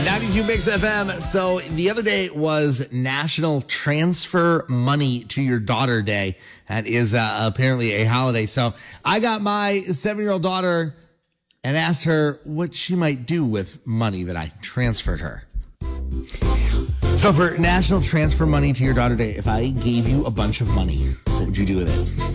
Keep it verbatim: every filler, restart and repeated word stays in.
ninety-two Mix F M. So the other day was National Transfer Money to Your Daughter Day. That is uh, apparently a holiday. So I got my seven-year-old daughter and asked her what she might do with money that I transferred her. So for National Transfer Money to Your Daughter Day, if I gave you a bunch of money, what would you do with it?